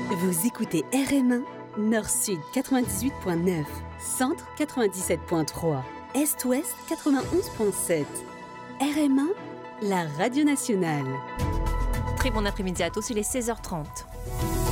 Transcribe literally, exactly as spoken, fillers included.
Vous écoutez R M un, Nord-Sud quatre-vingt-dix-huit point neuf, Centre quatre-vingt-dix-sept point trois, Est-Ouest quatre-vingt-onze point sept. R M un, la radio nationale. Très bon après-midi à tous, il est seize heures trente.